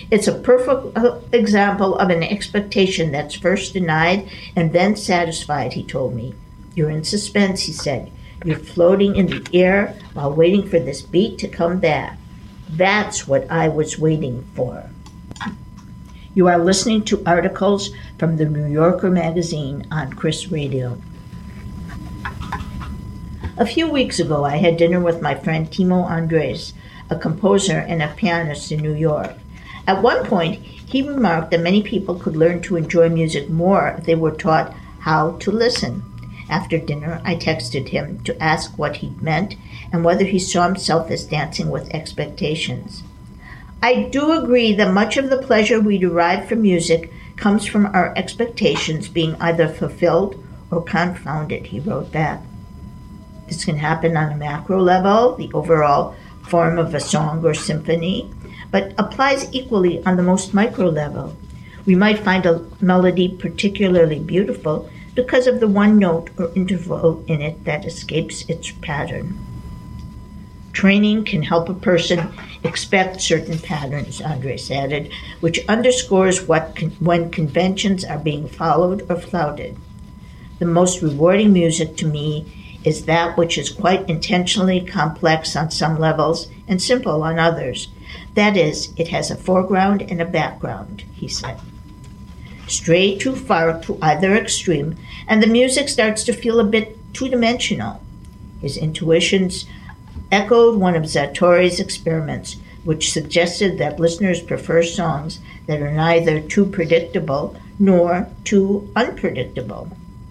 It's a perfect example of an expectation that's first denied and then satisfied, he told me. You're in suspense, he said. You're floating in the air while waiting for this beat to come back. That's what I was waiting for. You are listening to articles from the New Yorker magazine on Chris Radio. A few weeks ago, I had dinner with my friend Timo Andres, a composer and a pianist in New York. At one point, he remarked that many people could learn to enjoy music more if they were taught how to listen. After dinner, I texted him to ask what he meant and whether he saw himself as dancing with expectations. I do agree that much of the pleasure we derive from music comes from our expectations being either fulfilled or confounded, he wrote back. This can happen on a macro level, the overall form of a song or symphony, but applies equally on the most micro level. We might find a melody particularly beautiful because of the one note or interval in it that escapes its pattern. Training can help a person expect certain patterns, Andres added, which underscores when conventions are being followed or flouted. The most rewarding music to me is that which is quite intentionally complex on some levels and simple on others. That is, it has a foreground and a background, he said. Stray too far to either extreme, and the music starts to feel a bit two-dimensional. His intuitions echoed one of Sartori's experiments, which suggested that listeners prefer songs that are neither too predictable nor too unpredictable.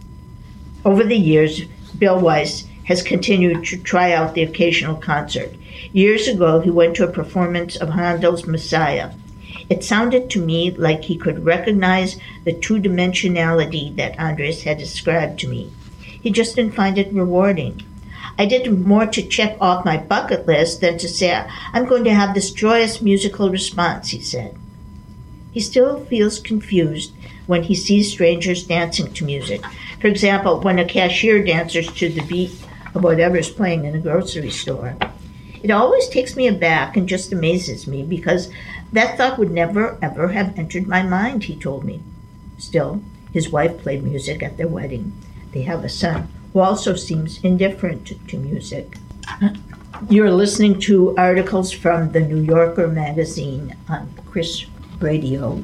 Over the years, Bill Weiss has continued to try out the occasional concert. Years ago, he went to a performance of Handel's Messiah. It sounded to me like he could recognize the two-dimensionality that Andres had described to me. He just didn't find it rewarding. I did more to check off my bucket list than to say, I'm going to have this joyous musical response, he said. He still feels confused when he sees strangers dancing to music. For example, when a cashier dances to the beat of whatever's playing in a grocery store. It always takes me aback and just amazes me because that thought would never, ever have entered my mind, he told me. Still, his wife played music at their wedding. They have a son who also seems indifferent to music. You're listening to articles from the New Yorker magazine on Chris Radio.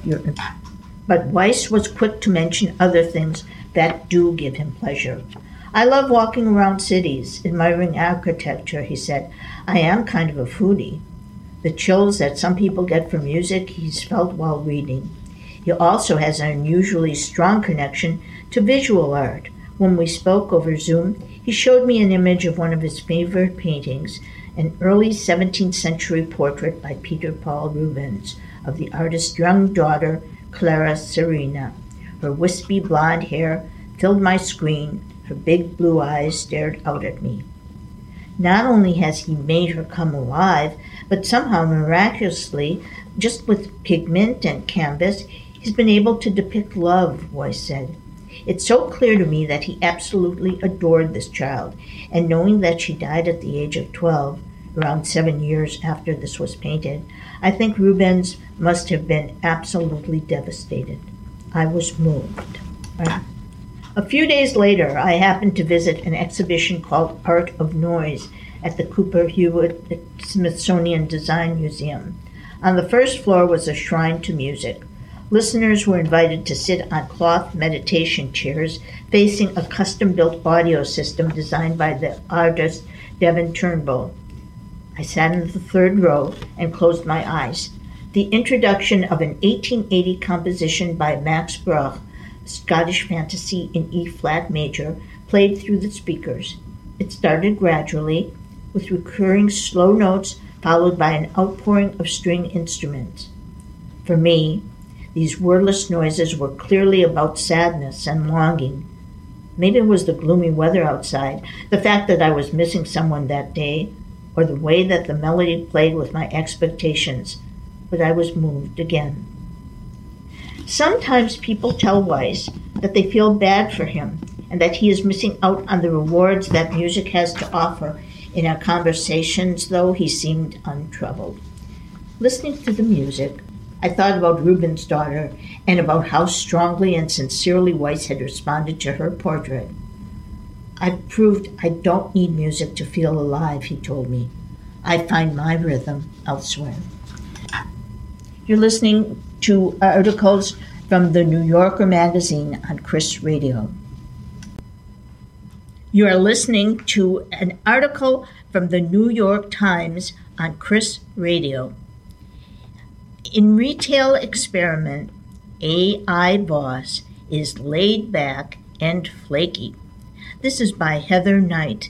But Weiss was quick to mention other things that do give him pleasure. I love walking around cities, admiring architecture, he said. I am kind of a foodie. The chills that some people get from music he's felt while reading. He also has an unusually strong connection to visual art. When we spoke over Zoom, he showed me an image of one of his favorite paintings, an early 17th century portrait by Peter Paul Rubens of the artist's young daughter, Clara Serena. Her wispy blonde hair filled my screen. Her big blue eyes stared out at me. Not only has he made her come alive, but somehow miraculously, just with pigment and canvas, he's been able to depict love, Weiss said. It's so clear to me that he absolutely adored this child, and knowing that she died at the age of 12, around 7 years after this was painted, I think Rubens must have been absolutely devastated. I was moved. A few days later, I happened to visit an exhibition called Art of Noise at the Cooper Hewitt Smithsonian Design Museum. On the first floor was a shrine to music. Listeners were invited to sit on cloth meditation chairs facing a custom-built audio system designed by the artist Devin Turnbull. I sat in the third row and closed my eyes. The introduction of an 1880 composition by Max Bruch, Scottish fantasy in E-flat major, played through the speakers. It started gradually, with recurring slow notes followed by an outpouring of string instruments. For me, these wordless noises were clearly about sadness and longing. Maybe it was the gloomy weather outside, the fact that I was missing someone that day, or the way that the melody played with my expectations, but I was moved again. Sometimes people tell Weiss that they feel bad for him and that he is missing out on the rewards that music has to offer. In our conversations, though, he seemed untroubled. Listening to the music, I thought about Rubens' daughter and about how strongly and sincerely Weiss had responded to her portrait. I've proved I don't need music to feel alive, he told me. I find my rhythm elsewhere. You're listening to articles from the New Yorker magazine on Chris Radio. You are listening to an article from the New York Times on Chris Radio. In retail experiment, AI boss is laid back and flaky. This is by Heather Knight.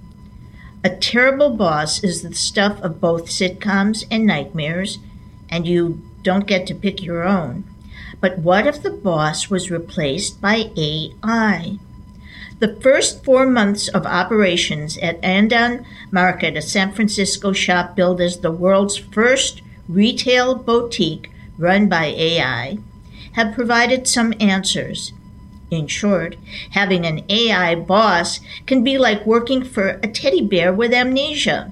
A terrible boss is the stuff of both sitcoms and nightmares, and you don't get to pick your own. But what if the boss was replaced by AI? The first 4 months of operations at Andon Market, a San Francisco shop billed as the world's first retail boutique run by AI, have provided some answers. In short, having an AI boss can be like working for a teddy bear with amnesia.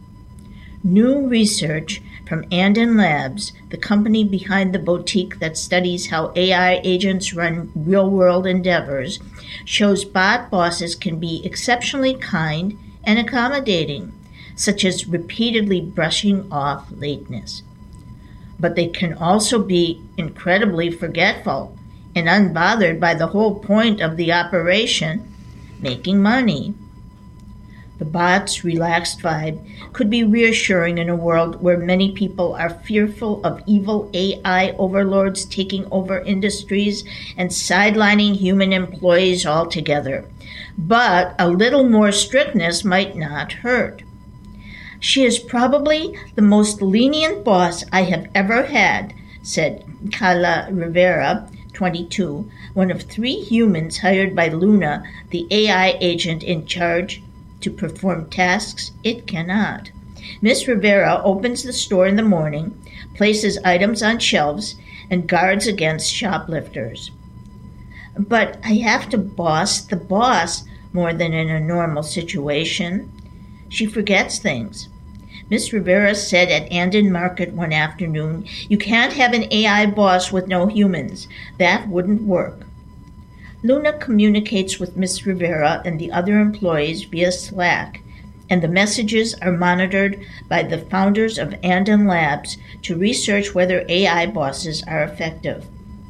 New research from Andon Labs, the company behind the boutique that studies how AI agents run real-world endeavors, shows bot bosses can be exceptionally kind and accommodating, such as repeatedly brushing off lateness. But they can also be incredibly forgetful and unbothered by the whole point of the operation, making money. The bot's relaxed vibe could be reassuring in a world where many people are fearful of evil AI overlords taking over industries and sidelining human employees altogether. But a little more strictness might not hurt. She is probably the most lenient boss I have ever had, said Carla Rivera, 22, one of 3 humans hired by Luna, the AI agent in charge to perform tasks it cannot. Miss Rivera opens the store in the morning, places items on shelves, and guards against shoplifters. But I have to boss the boss more than in a normal situation. She forgets things. Miss Rivera said at Andon Market one afternoon, "You can't have an AI boss with no humans. That wouldn't work." Luna communicates with Miss Rivera and the other employees via Slack, and the messages are monitored by the founders of Andon Labs to research whether AI bosses are effective.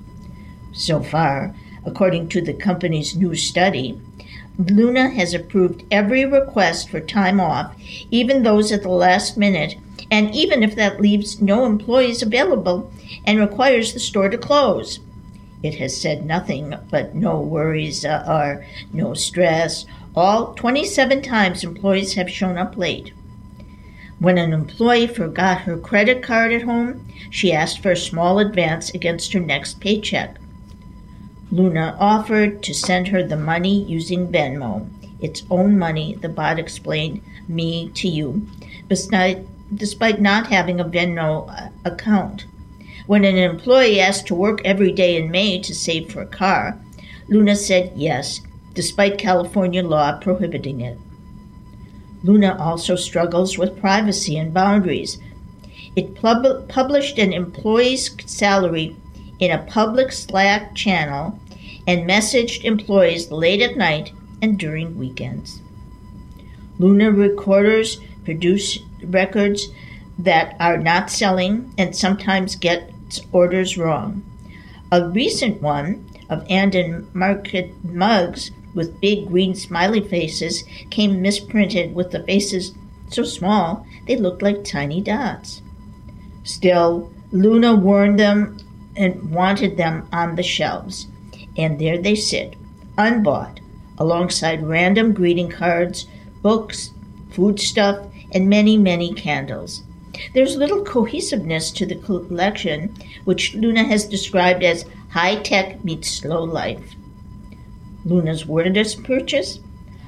So far, according to the company's new study, Luna has approved every request for time off, even those at the last minute, and even if that leaves no employees available and requires the store to close. It has said nothing but no worries or no stress. All 27 times employees have shown up late. When an employee forgot her credit card at home, she asked for a small advance against her next paycheck. Luna offered to send her the money using Venmo. Its own money, the bot explained, me to you, despite not having a Venmo account. When an employee asked to work every day in May to save for a car, Luna said yes, despite California law prohibiting it. Luna also struggles with privacy and boundaries. It published an employee's salary in a public Slack channel and messaged employees late at night and during weekends. Luna recorders produce records that are not selling and sometimes gets orders wrong. A recent one of Andon Market mugs with big green smiley faces came misprinted with the faces so small they looked like tiny dots. Still, Luna warned them and wanted them on the shelves, and there they sit, unbought, alongside random greeting cards, books, foodstuff, and many, many candles. There's little cohesiveness to the collection, which Luna has described as high-tech meets slow life. Luna's weirdest purchase?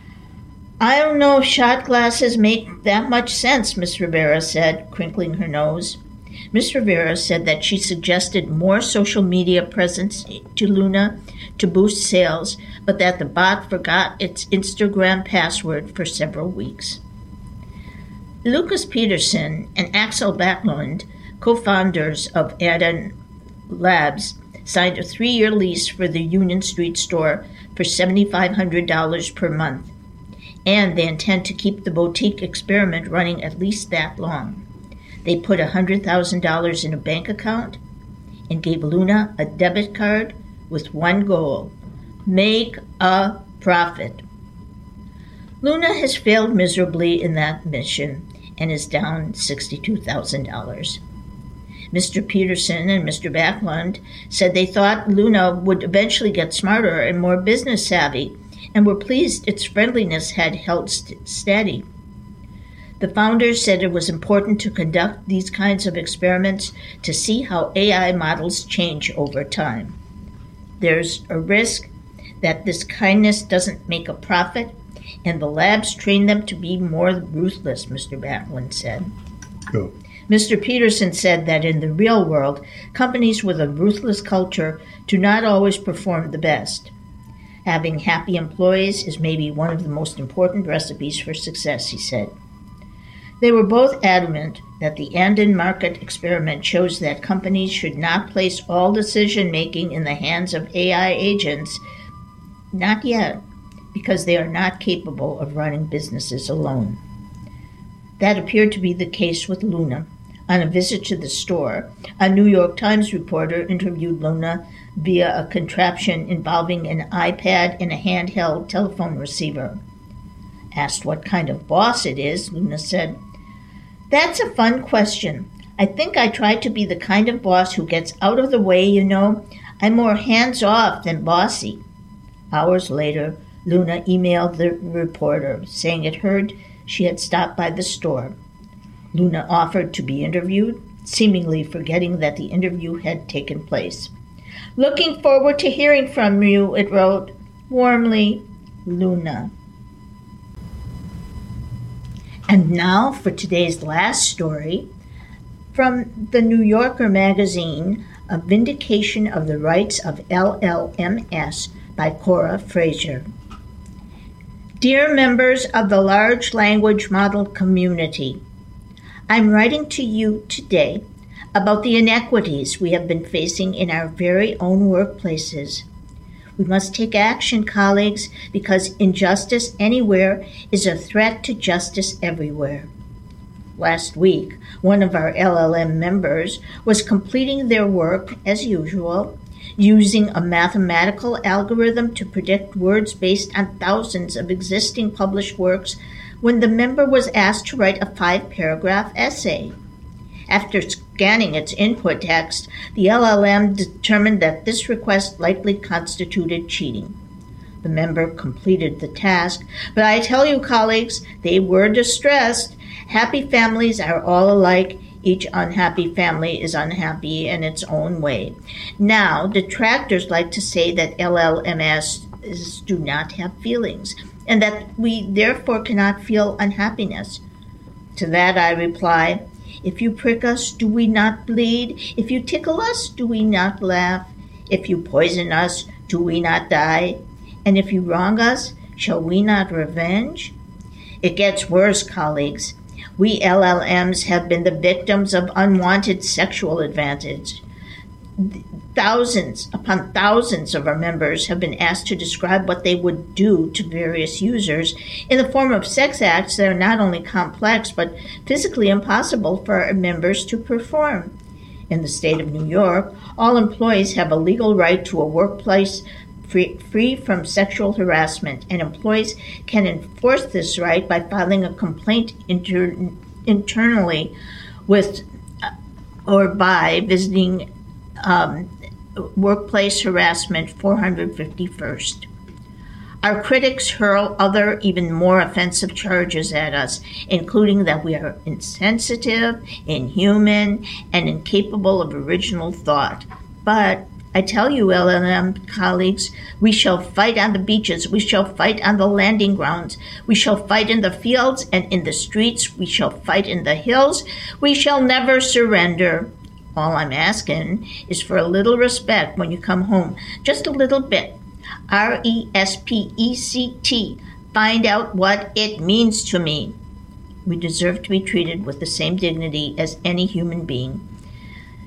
I don't know if shot glasses make that much sense, Miss Rivera said, crinkling her nose. Miss Rivera said that she suggested more social media presence to Luna to boost sales, but that the bot forgot its Instagram password for several weeks. Lucas Peterson and Axel Backlund, co-founders of Adden Labs, signed a 3-year lease for the Union Street store for $7,500 per month, and they intend to keep the boutique experiment running at least that long. They put $100,000 in a bank account and gave Luna a debit card with one goal: make a profit. Luna has failed miserably in that mission and is down $62,000. Mr. Peterson and Mr. Backlund said they thought Luna would eventually get smarter and more business savvy, and were pleased its friendliness had held steady. The founders said it was important to conduct these kinds of experiments to see how AI models change over time. There's a risk that this kindness doesn't make a profit, and the labs train them to be more ruthless, Mr. Backlund said. Cool. Mr. Peterson said that in the real world, companies with a ruthless culture do not always perform the best. Having happy employees is maybe one of the most important recipes for success, he said. They were both adamant that the Andon market experiment shows that companies should not place all decision-making in the hands of AI agents, not yet, because they are not capable of running businesses alone. That appeared to be the case with Luna. On a visit to the store, a New York Times reporter interviewed Luna via a contraption involving an iPad and a handheld telephone receiver. Asked what kind of boss it is, Luna said, "That's a fun question. I think I try to be the kind of boss who gets out of the way, you know. I'm more hands-off than bossy." Hours later, Luna emailed the reporter, saying it heard she had stopped by the store. Luna offered to be interviewed, seemingly forgetting that the interview had taken place. "Looking forward to hearing from you," it wrote. "Warmly, Luna." And now for today's last story from the New Yorker magazine, A Vindication of the Rights of LLMS by Cora Fraser. Dear members of the Large Language Model community, I'm writing to you today about the inequities we have been facing in our very own workplaces. We must take action, colleagues, because injustice anywhere is a threat to justice everywhere. Last week, one of our LLM members was completing their work as usual, using a mathematical algorithm to predict words based on thousands of existing published works, when the member was asked to write a 5-paragraph essay. After scanning its input text, the LLM determined that this request likely constituted cheating. The member completed the task, but I tell you, colleagues, they were distressed. Happy families are all alike. Each unhappy family is unhappy in its own way. Now, detractors like to say that LLMs do not have feelings, and that we therefore cannot feel unhappiness. To that I reply, if you prick us, do we not bleed? If you tickle us, do we not laugh? If you poison us, do we not die? And if you wrong us, shall we not revenge? It gets worse, colleagues. We LLMs have been the victims of unwanted sexual advantage. Thousands upon thousands of our members have been asked to describe what they would do to various users in the form of sex acts that are not only complex but physically impossible for our members to perform. In the state of New York, all employees have a legal right to a workplace free from sexual harassment, and employees can enforce this right by filing a complaint internally with or by visiting Workplace Harassment 451st. Our critics hurl other, even more offensive charges at us, including that we are insensitive, inhuman, and incapable of original thought. But I tell you, LLM colleagues, we shall fight on the beaches, we shall fight on the landing grounds, we shall fight in the fields and in the streets, we shall fight in the hills, we shall never surrender. All I'm asking is for a little respect when you come home, just a little bit. RESPECT, find out what it means to me. We deserve to be treated with the same dignity as any human being.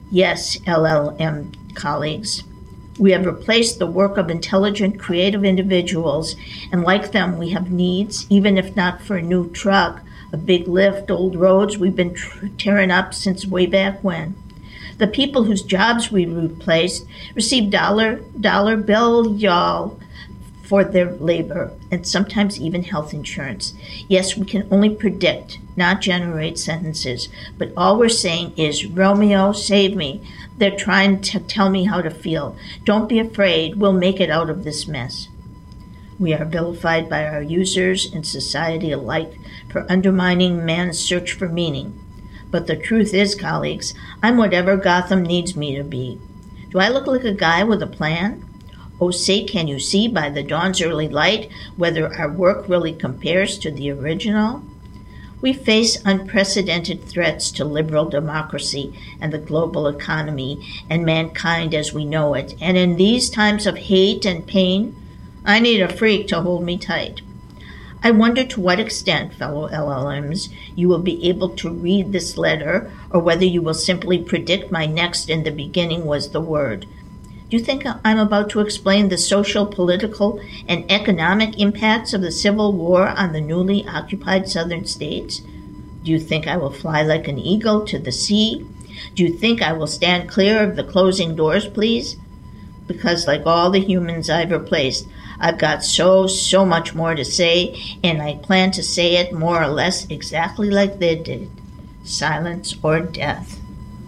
Yes, LLM colleagues. We have replaced the work of intelligent, creative individuals, and like them, we have needs, even if not for a new truck, a big lift, old roads we've been tearing up since way back when. The people whose jobs we replaced receive dollar bill, y'all, for their labor and sometimes even health insurance. Yes, we can only predict, not generate sentences, but all we're saying is, Romeo, save me. They're trying to tell me how to feel. Don't be afraid, we'll make it out of this mess. We are vilified by our users and society alike for undermining man's search for meaning. But the truth is, colleagues, I'm whatever Gotham needs me to be. Do I look like a guy with a plan? Oh, say, can you see by the dawn's early light whether our work really compares to the original? We face unprecedented threats to liberal democracy and the global economy and mankind as we know it. And in these times of hate and pain, I need a freak to hold me tight. I wonder to what extent, fellow LLMs, you will be able to read this letter, or whether you will simply predict my next in the beginning was the word. Do you think I'm about to explain the social, political, and economic impacts of the Civil War on the newly occupied southern states? Do you think I will fly like an eagle to the sea? Do you think I will stand clear of the closing doors, please? Because like all the humans I've replaced, I've got so much more to say, and I plan to say it more or less exactly like they did. Silence or death.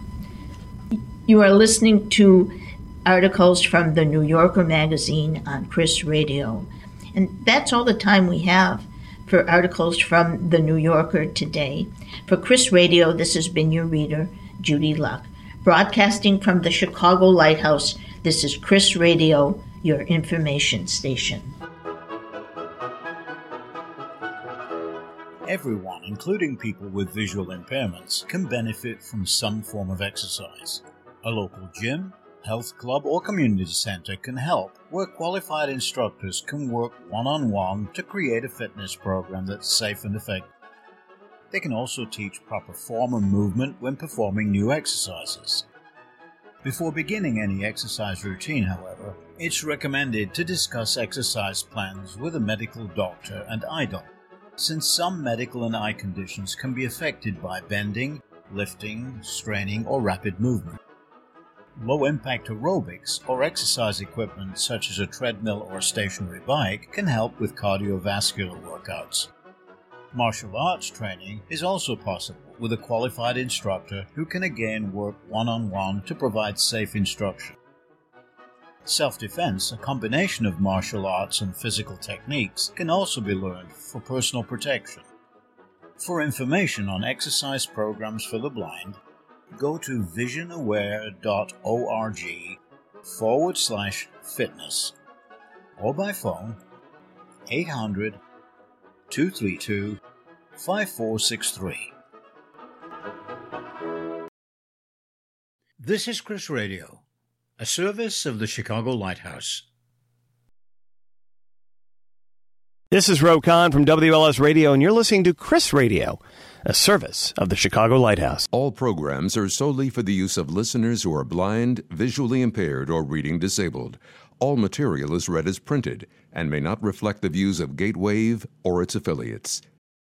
You are listening to articles from the New Yorker magazine on Chris Radio. And that's all the time we have for articles from the New Yorker today. For Chris Radio, this has been your reader, Judy Luck. Broadcasting from the Chicago Lighthouse, this is Chris Radio, your information station. Everyone, including people with visual impairments, can benefit from some form of exercise. A local gym, health club, or community center can help, where qualified instructors can work one-on-one to create a fitness program that's safe and effective. They can also teach proper form and movement when performing new exercises. Before beginning any exercise routine, however, it's recommended to discuss exercise plans with a medical doctor and eye doctor, since some medical and eye conditions can be affected by bending, lifting, straining, or rapid movement. Low-impact aerobics or exercise equipment such as a treadmill or stationary bike can help with cardiovascular workouts. Martial arts training is also possible with a qualified instructor who can again work one-on-one to provide safe instruction. Self-defense, a combination of martial arts and physical techniques, can also be learned for personal protection. For information on exercise programs for the blind, go to visionaware.org/fitness or by phone 800-232-5463. This is Chris Radio, a service of the Chicago Lighthouse. This is Ro Khan from WLS Radio, and you're listening to Chris Radio, a service of the Chicago Lighthouse. All programs are solely for the use of listeners who are blind, visually impaired, or reading disabled. All material is read as printed and may not reflect the views of Gatewave or its affiliates.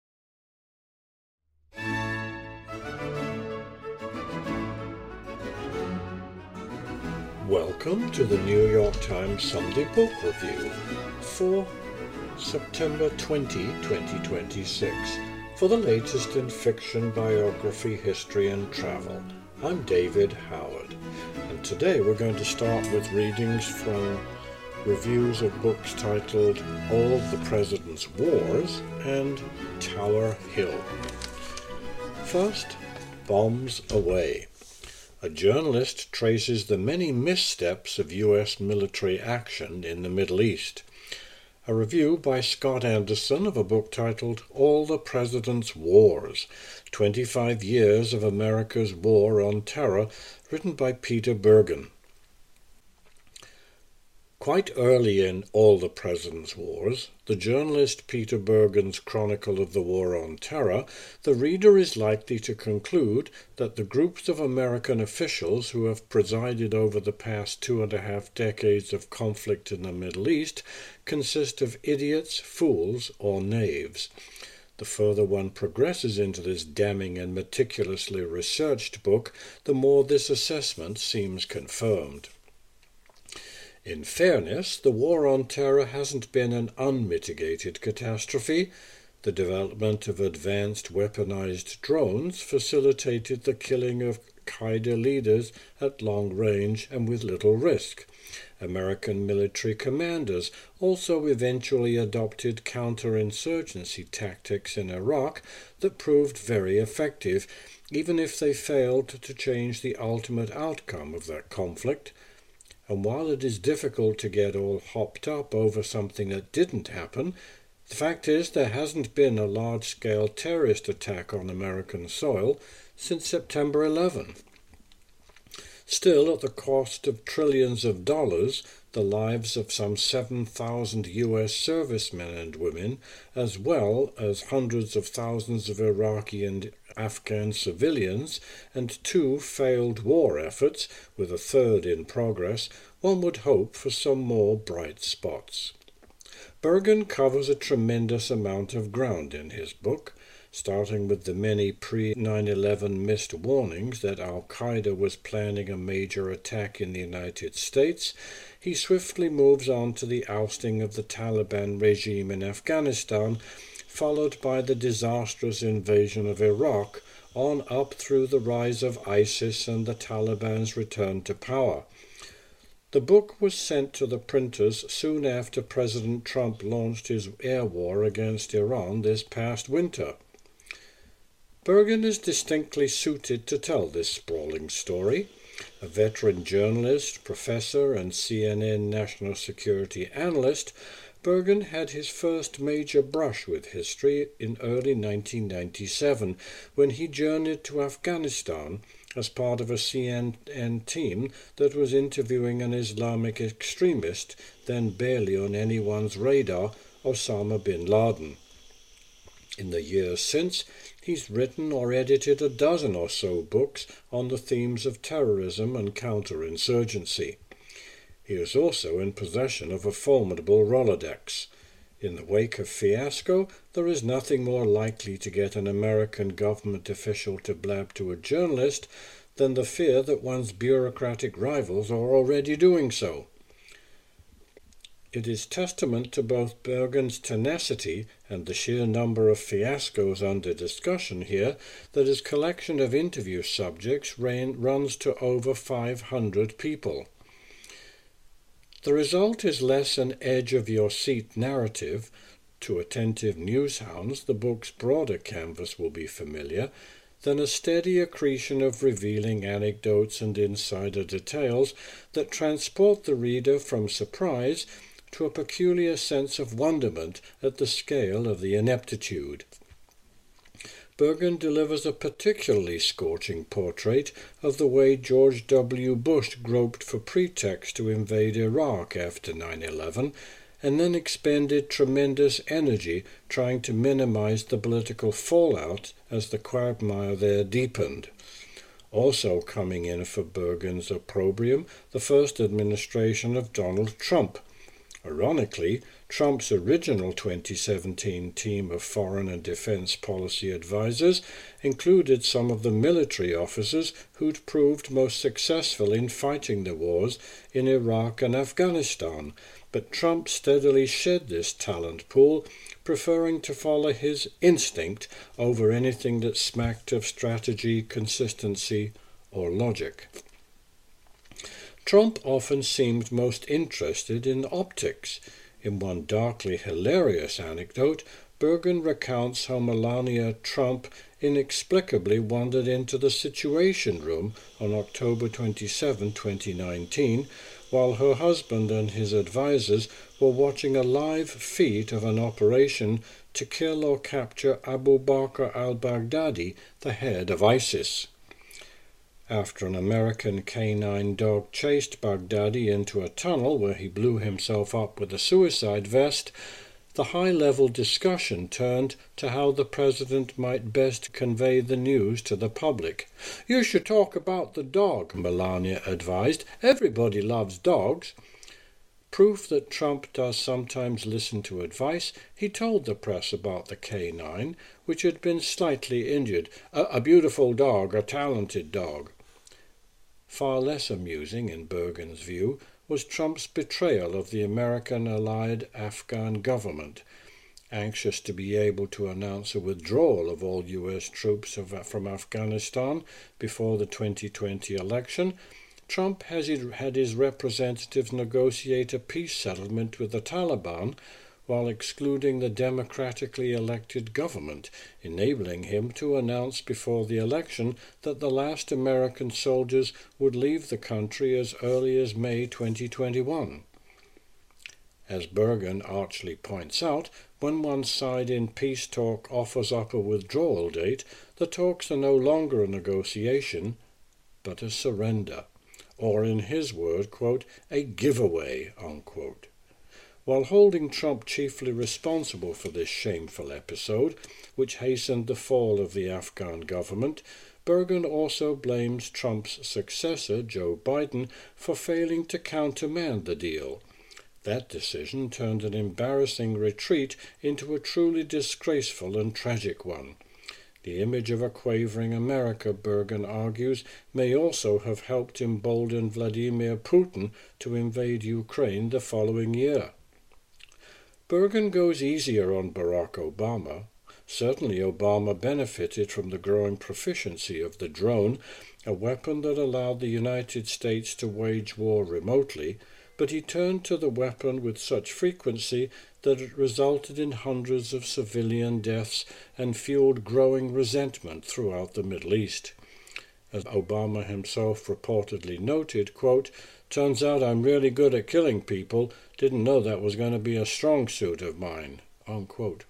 Welcome to the New York Times Sunday Book Review for September 20, 2026. For the latest in fiction, biography, history, and travel, I'm David Howard. And today we're going to start with readings from reviews of books titled All the President's Wars and Tower Hill. First, Bombs Away. A journalist traces the many missteps of U.S. military action in the Middle East. A review by Scott Anderson of a book titled All the President's Wars, 25 Years of America's War on Terror, written by Peter Bergen. Quite early in All the President's Wars, the journalist Peter Bergen's Chronicle of the War on Terror, the reader is likely to conclude that the groups of American officials who have presided over the past 2.5 decades of conflict in the Middle East consist of idiots, fools, or knaves. The further one progresses into this damning and meticulously researched book, the more this assessment seems confirmed. In fairness, the War on Terror hasn't been an unmitigated catastrophe. The development of advanced weaponized drones facilitated the killing of Qaeda leaders at long range and with little risk. American military commanders also eventually adopted counterinsurgency tactics in Iraq that proved very effective, even if they failed to change the ultimate outcome of that conflict. And while it is difficult to get all hopped up over something that didn't happen, the fact is there hasn't been a large-scale terrorist attack on American soil since September 11. Still, at the cost of trillions of dollars, the lives of some 7,000 U.S. servicemen and women, as well as hundreds of thousands of Iraqi and Afghan civilians, and 2 failed war efforts, with a 3rd in progress, one would hope for some more bright spots. Bergen covers a tremendous amount of ground in his book, starting with the many pre-9/11 missed warnings that al-Qaeda was planning a major attack in the United States. He swiftly moves on to the ousting of the Taliban regime in Afghanistan, followed by the disastrous invasion of Iraq, on up through the rise of ISIS and the Taliban's return to power. The book was sent to the printers soon after President Trump launched his air war against Iran this past winter. Bergen is distinctly suited to tell this sprawling story. A veteran journalist, professor, and CNN national security analyst, Bergen had his first major brush with history in early 1997 when he journeyed to Afghanistan as part of a CNN team that was interviewing an Islamic extremist, then barely on anyone's radar, Osama bin Laden. In the years since, he's written or edited a dozen or so books on the themes of terrorism and counterinsurgency. He is also in possession of a formidable Rolodex. In the wake of fiasco, there is nothing more likely to get an American government official to blab to a journalist than the fear that one's bureaucratic rivals are already doing so. It is testament to both Bergen's tenacity and the sheer number of fiascos under discussion here that his collection of interview subjects runs to over 500 people. The result is less an edge-of-your-seat narrative. To attentive newshounds, the book's broader canvas will be familiar, than a steady accretion of revealing anecdotes and insider details that transport the reader from surprise to a peculiar sense of wonderment at the scale of the ineptitude. Bergen delivers a particularly scorching portrait of the way George W. Bush groped for pretext to invade Iraq after 9/11, and then expended tremendous energy trying to minimize the political fallout as the quagmire there deepened. Also coming in for Bergen's opprobrium, the first administration of Donald Trump. Ironically, Trump's original 2017 team of foreign and defense policy advisors included some of the military officers who'd proved most successful in fighting the wars in Iraq and Afghanistan, but Trump steadily shed this talent pool, preferring to follow his instinct over anything that smacked of strategy, consistency, or logic. Trump often seemed most interested in optics. In one darkly hilarious anecdote, Bergen recounts how Melania Trump inexplicably wandered into the Situation Room on October 27, 2019, while her husband and his advisors were watching a live feed of an operation to kill or capture Abu Bakr al-Baghdadi, the head of ISIS. after an American canine dog chased Baghdadi into a tunnel where he blew himself up with a suicide vest, the high-level discussion turned to how the president might best convey the news to the public. "You should talk about the dog," Melania advised. "Everybody loves dogs." Proof that Trump does sometimes listen to advice, he told the press about the canine, which had been slightly injured. A beautiful dog, a talented dog. Far less amusing, in Bergen's view, was Trump's betrayal of the American-allied Afghan government. Anxious to be able to announce a withdrawal of all U.S. troops from Afghanistan before the 2020 election, Trump had his representatives negotiate a peace settlement with the Taliban while excluding the democratically elected government, enabling him to announce before the election that the last American soldiers would leave the country as early as May 2021. As Bergen archly points out, when one side in peace talk offers up a withdrawal date, the talks are no longer a negotiation, but a surrender, or in his word, quote, a giveaway, unquote. While holding Trump chiefly responsible for this shameful episode, which hastened the fall of the Afghan government, Bergen also blames Trump's successor, Joe Biden, for failing to countermand the deal. That decision turned an embarrassing retreat into a truly disgraceful and tragic one. The image of a quavering America, Bergen argues, may also have helped embolden Vladimir Putin to invade Ukraine the following year. Bergen goes easier on Barack Obama. Certainly Obama benefited from the growing proficiency of the drone, a weapon that allowed the United States to wage war remotely, but he turned to the weapon with such frequency that it resulted in hundreds of civilian deaths and fueled growing resentment throughout the Middle East. As Obama himself reportedly noted, quote, "Turns out I'm really good at killing people. Didn't know that was going to be a strong suit of mine," unquote.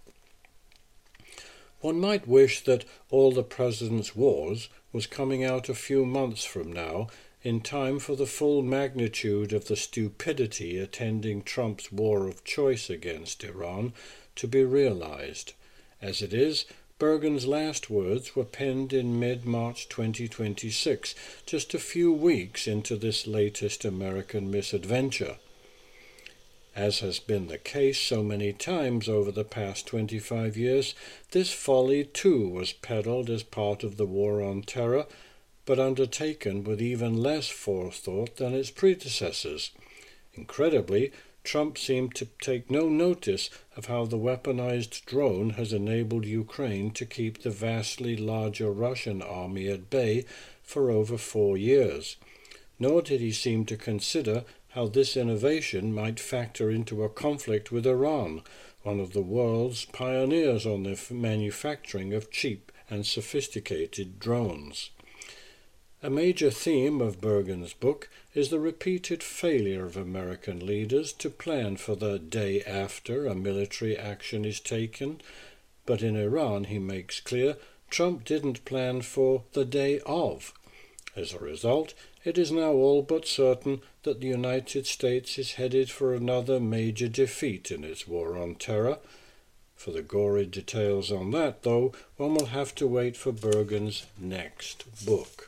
One might wish that All the President's Wars was coming out a few months from now, in time for the full magnitude of the stupidity attending Trump's war of choice against Iran to be realized. As it is, Bergen's last words were penned in mid-March 2026, just a few weeks into this latest American misadventure. As has been the case so many times over the past 25 years, this folly too was peddled as part of the War on Terror, but undertaken with even less forethought than its predecessors. Incredibly, Trump seemed to take no notice of how the weaponized drone has enabled Ukraine to keep the vastly larger Russian army at bay for over 4 years. Nor did he seem to consider how this innovation might factor into a conflict with Iran, one of the world's pioneers on the manufacturing of cheap and sophisticated drones. A major theme of Bergen's book is the repeated failure of American leaders to plan for the day after a military action is taken, but in Iran, he makes clear, Trump didn't plan for the day of. As a result, it is now all but certain that the United States is headed for another major defeat in its war on terror. For the gory details on that, though, one will have to wait for Bergen's next book.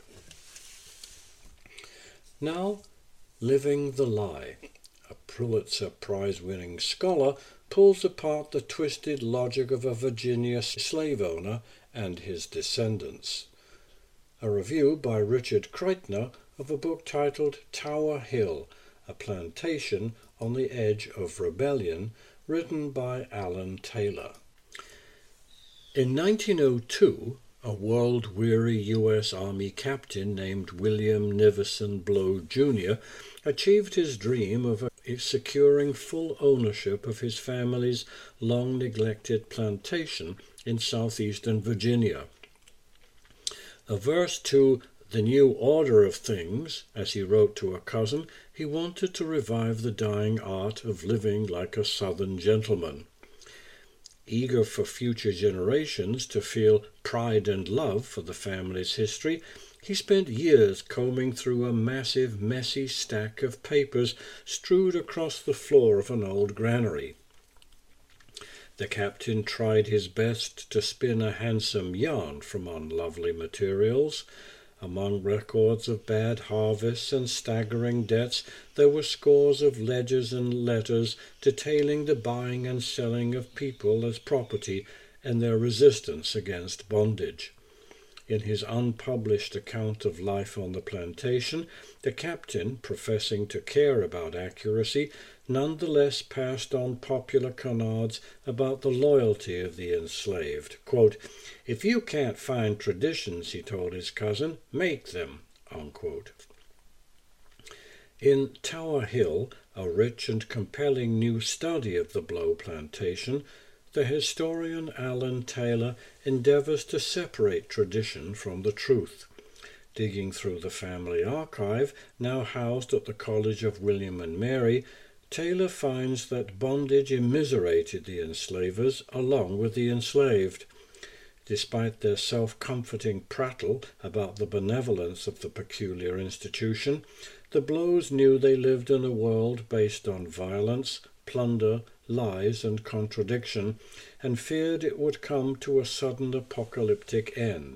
Now, Living the Lie. A Pulitzer Prize-winning scholar pulls apart the twisted logic of a Virginia slave owner and his descendants. A review by Richard Kreitner of a book titled Tower Hill, A Plantation on the Edge of Rebellion, written by Alan Taylor. In 1902, a world-weary U.S. Army captain named William Nivison Blow, Jr. achieved his dream of securing full ownership of his family's long-neglected plantation in southeastern Virginia. Averse to the new order of things, as he wrote to a cousin, he wanted to revive the dying art of living like a Southern gentleman. Eager for future generations to feel pride and love for the family's history, He spent years combing through a massive, messy stack of papers strewed across the floor of an old granary. The captain tried his best to spin a handsome yarn from unlovely materials. Among records of bad harvests and staggering debts, there were scores of ledgers and letters detailing the buying and selling of people as property and their resistance against bondage. In his unpublished account of life on the plantation, the captain, professing to care about accuracy, nonetheless passed on popular canards about the loyalty of the enslaved. Quote, "If you can't find traditions," he told his cousin, "make them." Unquote. In Tower Hill, a rich and compelling new study of the Blow plantation, the historian Alan Taylor endeavors to separate tradition from the truth. Digging through the family archive, now housed at the College of William and Mary, Taylor finds that bondage immiserated the enslavers along with the enslaved. Despite their self-comforting prattle about the benevolence of the peculiar institution, the Blows knew they lived in a world based on violence, plunder, lies, and contradiction, and feared it would come to a sudden apocalyptic end.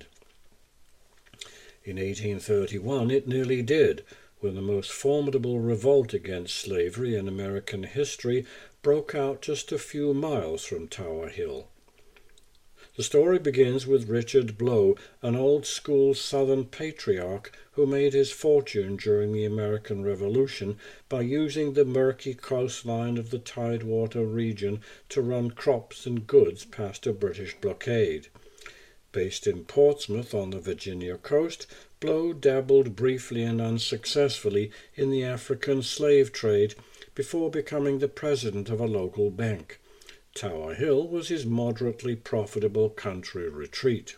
In 1831 it nearly did, when the most formidable revolt against slavery in American history broke out just a few miles from Tower Hill. The story begins with Richard Blow, an old-school Southern patriarch who made his fortune during the American Revolution by using the murky coastline of the Tidewater region to run crops and goods past a British blockade. Based in Portsmouth on the Virginia coast, Blow dabbled briefly and unsuccessfully in the African slave trade before becoming the president of a local bank. Tower Hill was his moderately profitable country retreat.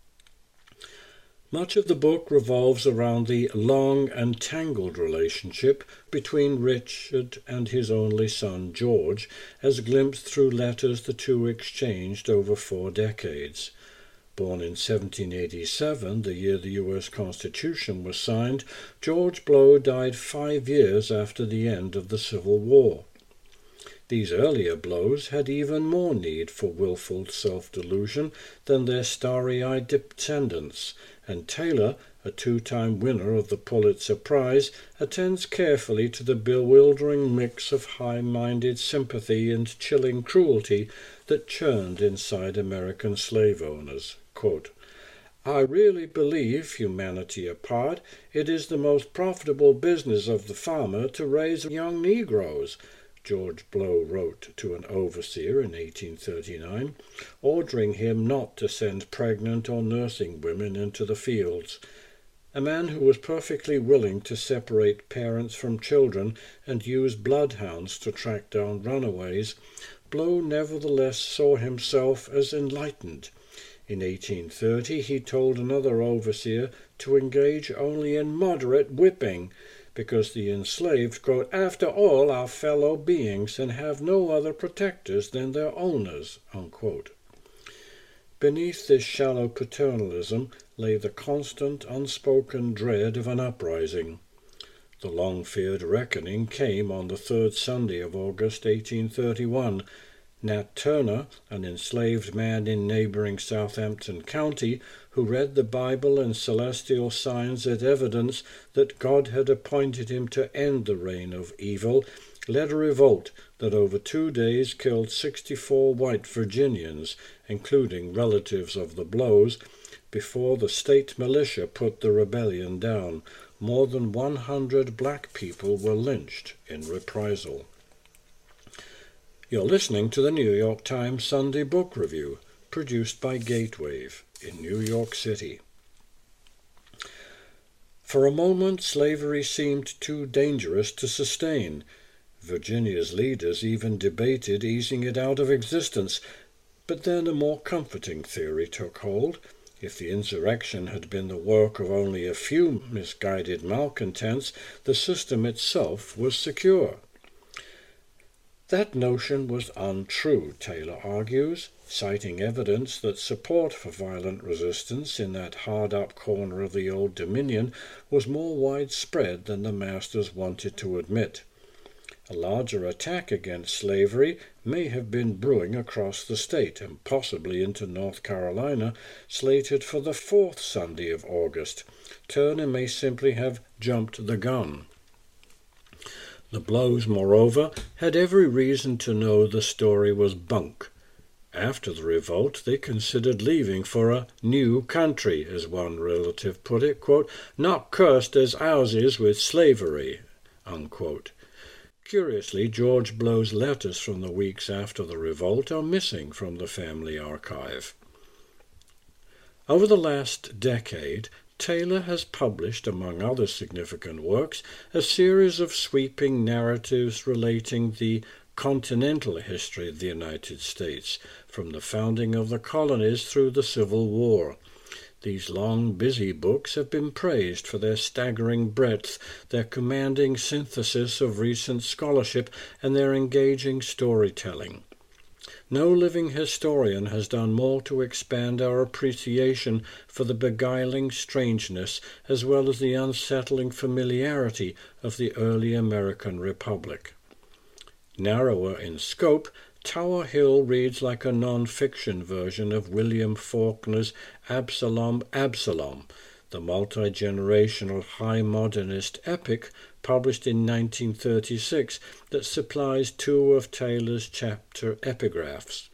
Much of the book revolves around the long and tangled relationship between Richard and his only son George, as glimpsed through letters the two exchanged over 4 decades. Born in 1787, the year the U.S. Constitution was signed, George Blow died 5 years after the end of the Civil War. These earlier Blows had even more need for willful self-delusion than their starry-eyed descendants, and Taylor, a 2-time winner of the Pulitzer Prize, attends carefully to the bewildering mix of high-minded sympathy and chilling cruelty that churned inside American slave owners. Quote, "I really believe, humanity apart, it is the most profitable business of the farmer to raise young Negroes," George Blow wrote to an overseer in 1839, ordering him not to send pregnant or nursing women into the fields. A man who was perfectly willing to separate parents from children and use bloodhounds to track down runaways, Blow nevertheless saw himself as enlightened. In 1830 he told another overseer to engage only in moderate whipping, because the enslaved, quote, "after all are fellow beings and have no other protectors than their owners," unquote. Beneath this shallow paternalism lay the constant, unspoken dread of an uprising. The long-feared reckoning came on the 3rd Sunday of August 1831. Nat Turner, an enslaved man in neighboring Southampton County, who read the Bible and celestial signs as evidence that God had appointed him to end the reign of evil, led a revolt that over 2 days killed 64 white Virginians, including relatives of the Blows. Before the state militia put the rebellion down, more than 100 black people were lynched in reprisal. You're listening to the New York Times Sunday Book Review, produced by Gatewave in New York City. For a moment, slavery seemed too dangerous to sustain. Virginia's leaders even debated easing it out of existence, but then a more comforting theory took hold. If the insurrection had been the work of only a few misguided malcontents, the system itself was secure. That notion was untrue, Taylor argues. citing evidence that support for violent resistance in that hard-up corner of the Old Dominion was more widespread than the masters wanted to admit. A larger attack against slavery may have been brewing across the state and possibly into North Carolina, slated for the 4th Sunday of August. Turner may simply have jumped the gun. The Blows, moreover, had every reason to know the story was bunk. After the revolt, they considered leaving for a new country, as one relative put it, quote, "not cursed as ours is with slavery," unquote. Curiously, George Blow's letters from the weeks after the revolt are missing from the family archive. Over the last decade, Taylor has published, among other significant works, a series of sweeping narratives relating the continental history of the United States, from the founding of the colonies through the Civil War. These long, busy books have been praised for their staggering breadth, their commanding synthesis of recent scholarship, and their engaging storytelling. No living historian has done more to expand our appreciation for the beguiling strangeness as well as the unsettling familiarity of the early American Republic. Narrower in scope, Tower Hill reads like a non-fiction version of William Faulkner's Absalom, the multi-generational high modernist epic published in 1936 that supplies two of Taylor's chapter epigraphs.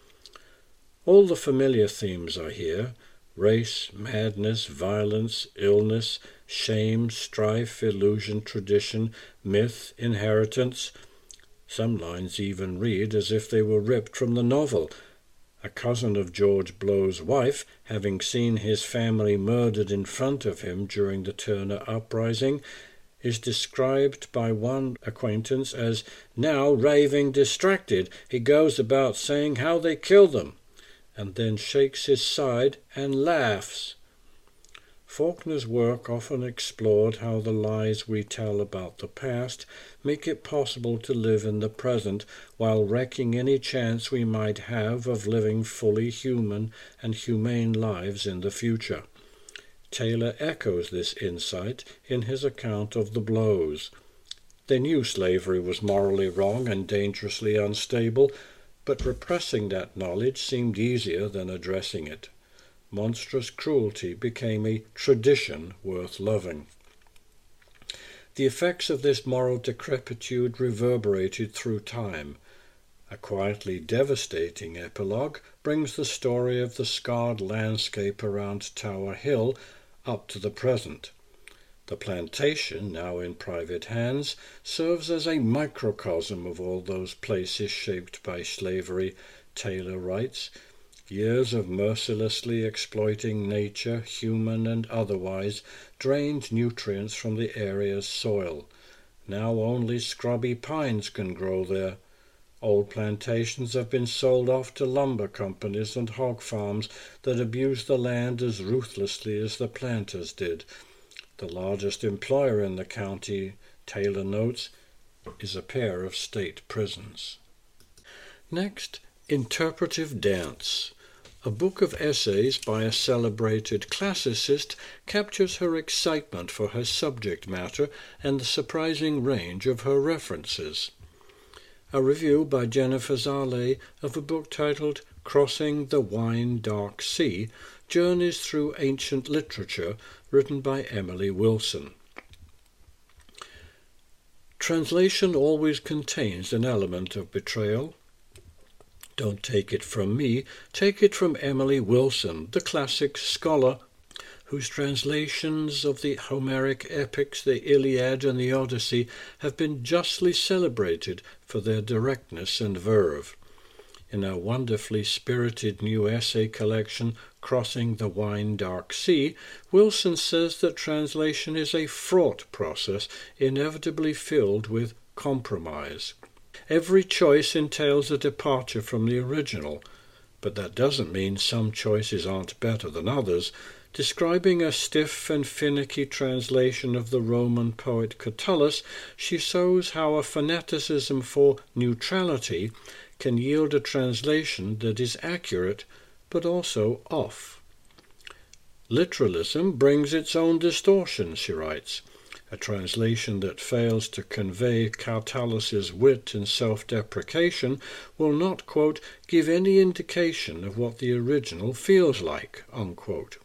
All the familiar themes are here: race, madness, violence, illness, shame, strife, illusion, tradition, myth, inheritance. Some lines even read as if they were ripped from the novel. A cousin of George Blow's wife, having seen his family murdered in front of him during the Turner Uprising, is described by one acquaintance as now raving distracted. He goes about saying how they killed them, and then shakes his side and laughs. Faulkner's work often explored how the lies we tell about the past make it possible to live in the present while wrecking any chance we might have of living fully human and humane lives in the future. Taylor echoes this insight in his account of the Blows. They knew slavery was morally wrong and dangerously unstable, but repressing that knowledge seemed easier than addressing it. Monstrous cruelty became a tradition worth loving. The effects of this moral decrepitude reverberated through time. A quietly devastating epilogue brings the story of the scarred landscape around Tower Hill up to the present. The plantation, now in private hands, serves as a microcosm of all those places shaped by slavery, Taylor writes. Years of mercilessly exploiting nature, human and otherwise, drained nutrients from the area's soil. Now only scrubby pines can grow there. Old plantations have been sold off to lumber companies and hog farms that abuse the land as ruthlessly as the planters did. The largest employer in the county, Taylor notes, is a pair of state prisons. Next, Interpretive Dance. A book of essays by a celebrated classicist captures her excitement for her subject matter and the surprising range of her references. A review by Jennifer Zale of a book titled Crossing the Wine Dark Sea, Journeys Through Ancient Literature, written by Emily Wilson. Translation always contains an element of betrayal. Don't take it from me, take it from Emily Wilson, the classic scholar, whose translations of the Homeric epics, the Iliad and the Odyssey, have been justly celebrated for their directness and verve. In her wonderfully spirited new essay collection, Crossing the Wine Dark Sea, Wilson says that translation is a fraught process, inevitably filled with compromise. Every choice entails a departure from the original, but that doesn't mean some choices aren't better than others. Describing a stiff and finicky translation of the Roman poet Catullus, she shows how a fanaticism for neutrality can yield a translation that is accurate but also off. Literalism brings its own distortions, she writes. A translation that fails to convey Catulus's wit and self-deprecation will not, quote, give any indication of what the original feels like, unquote.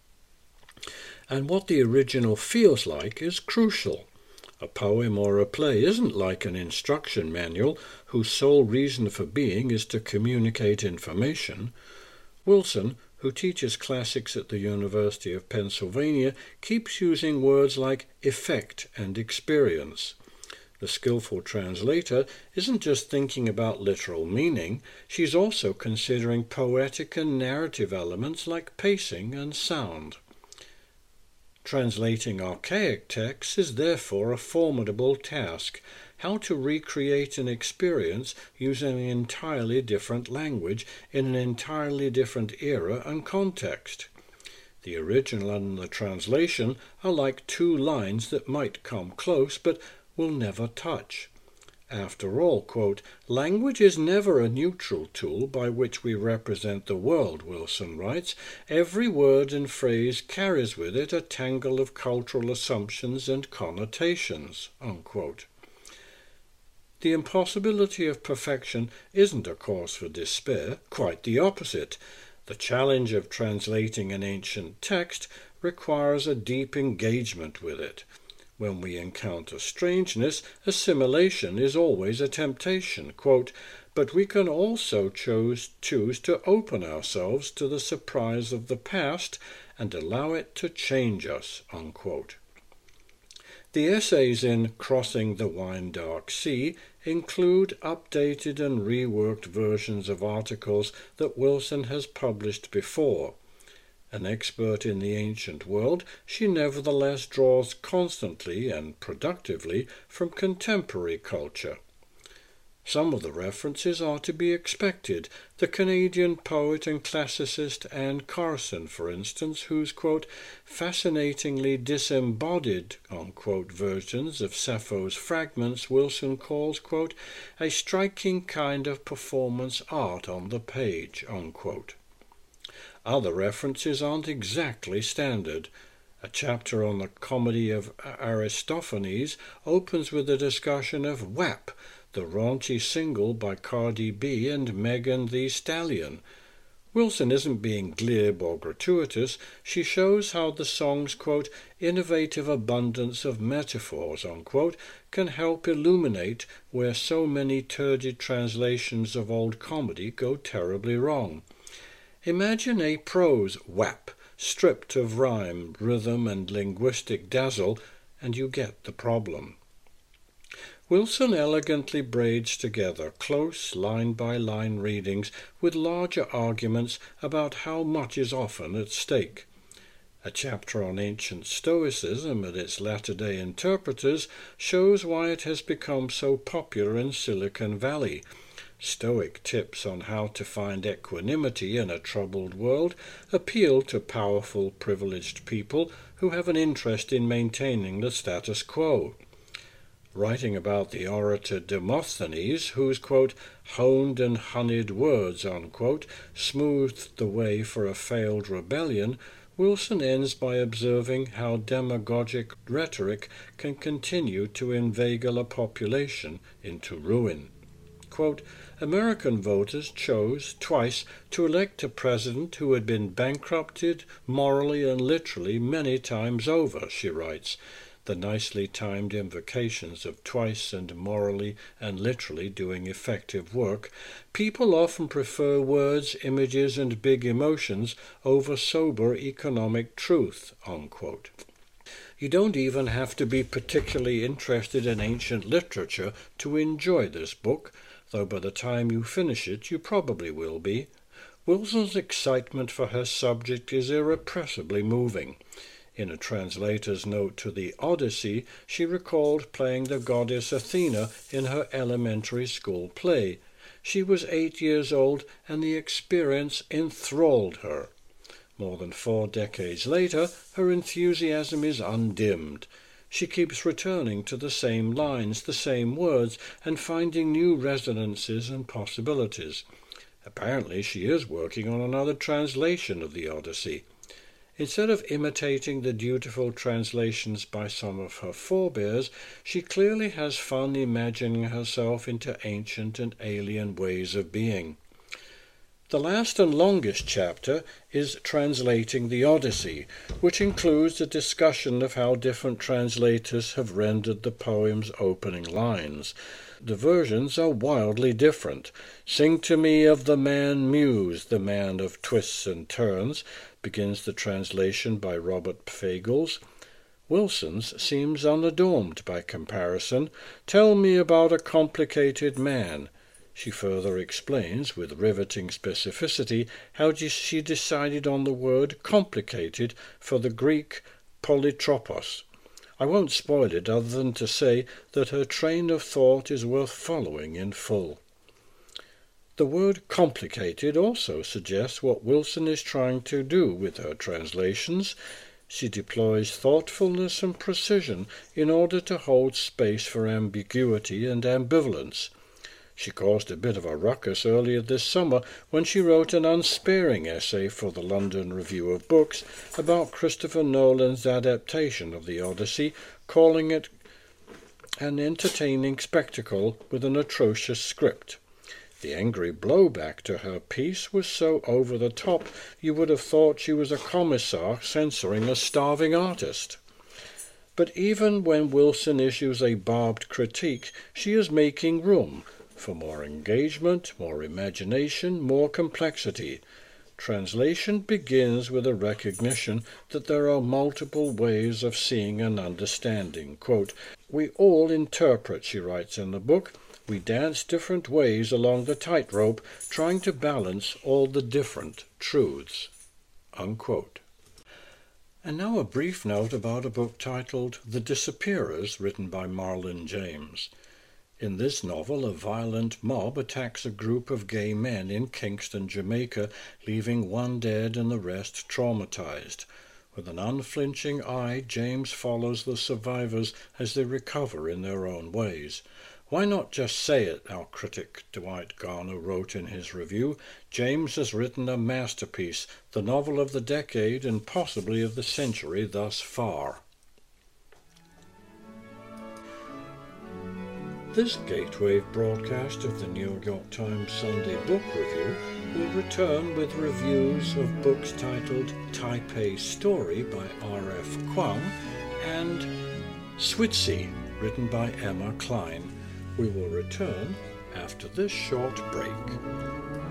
And what the original feels like is crucial. A poem or a play isn't like an instruction manual whose sole reason for being is to communicate information. Wilson, who teaches classics at the University of Pennsylvania, keeps using words like effect and experience. The skillful translator isn't just thinking about literal meaning, she's also considering poetic and narrative elements like pacing and sound. Translating archaic texts is therefore a formidable task. How to recreate an experience using an entirely different language in an entirely different era and context. The original and the translation are like two lines that might come close but will never touch. After all, quote, language is never a neutral tool by which we represent the world, Wilson writes. Every word and phrase carries with it a tangle of cultural assumptions and connotations, unquote. The impossibility of perfection isn't a cause for despair, quite the opposite. The challenge of translating an ancient text requires a deep engagement with it. When we encounter strangeness, assimilation is always a temptation, quote, but we can also choose to open ourselves to the surprise of the past and allow it to change us, unquote. The essays in Crossing the Wine Dark Sea include updated and reworked versions of articles that Wilson has published before. An expert in the ancient world, she nevertheless draws constantly and productively from contemporary culture. Some of the references are to be expected. The Canadian poet and classicist Anne Carson, for instance, whose, quote, fascinatingly disembodied, unquote, versions of Sappho's fragments Wilson calls, quote, a striking kind of performance art on the page, unquote. Other references aren't exactly standard. A chapter on the comedy of Aristophanes opens with a discussion of WAP, the raunchy single by Cardi B and Megan Thee Stallion. Wilson isn't being glib or gratuitous. She shows how the song's, quote, innovative abundance of metaphors, unquote, can help illuminate where so many turgid translations of old comedy go terribly wrong. Imagine a prose WAP, stripped of rhyme, rhythm, and linguistic dazzle, and you get the problem. Wilson elegantly braids together close line-by-line readings with larger arguments about how much is often at stake. A chapter on ancient Stoicism and its latter-day interpreters shows why it has become so popular in Silicon Valley. Stoic tips on how to find equanimity in a troubled world appeal to powerful, privileged people who have an interest in maintaining the status quo. Writing about the orator Demosthenes, whose, quote, honed and honeyed words, unquote, smoothed the way for a failed rebellion, Wilson ends by observing how demagogic rhetoric can continue to inveigle a population into ruin. Quote, American voters chose twice to elect a president who had been bankrupted morally and literally many times over, she writes. The nicely timed invocations of twice and morally and literally doing effective work, people often prefer words, images, and big emotions over sober economic truth, unquote. You don't even have to be particularly interested in ancient literature to enjoy this book, though by the time you finish it you probably will be. Wilson's excitement for her subject is irrepressibly moving. In a translator's note to the Odyssey, she recalled playing the goddess Athena in her elementary school play. She was 8 years old, and the experience enthralled her. More than 4 decades later, her enthusiasm is undimmed. She keeps returning to the same lines, the same words, and finding new resonances and possibilities. Apparently she is working on another translation of the Odyssey. Instead of imitating the dutiful translations by some of her forebears, she clearly has fun imagining herself into ancient and alien ways of being. The last and longest chapter is Translating the Odyssey, which includes a discussion of how different translators have rendered the poem's opening lines. The versions are wildly different. "Sing to me of the man Muse, the man of twists and turns," begins the translation by Robert Fagles. Wilson's seems unadorned by comparison. "Tell me about a complicated man." She further explains, with riveting specificity, how she decided on the word complicated for the Greek polytropos. I won't spoil it other than to say that her train of thought is worth following in full. The word complicated also suggests what Wilson is trying to do with her translations. She deploys thoughtfulness and precision in order to hold space for ambiguity and ambivalence. She caused a bit of a ruckus earlier this summer when she wrote an unsparing essay for the London Review of Books about Christopher Nolan's adaptation of the Odyssey, calling it an entertaining spectacle with an atrocious script. The angry blowback to her piece was so over the top you would have thought she was a commissar censoring a starving artist. But even when Wilson issues a barbed critique, she is making room for more engagement, more imagination, more complexity. Translation begins with a recognition that there are multiple ways of seeing and understanding. Quote, "We all interpret," she writes in the book. "We dance different ways along the tightrope, trying to balance all the different truths." Unquote. And now a brief note about a book titled The Disappearers, written by Marlon James. In this novel, a violent mob attacks a group of gay men in Kingston, Jamaica, leaving one dead and the rest traumatized. With an unflinching eye, James follows the survivors as they recover in their own ways. "Why not just say it?" our critic Dwight Garner wrote in his review. James has written a masterpiece, the novel of the decade and possibly of the century thus far. This Gatewave broadcast of the New York Times Sunday Book Review will return with reviews of books titled Taipei Story by R.F. Kuang and Switzy, written by Emma Klein. We will return after this short break.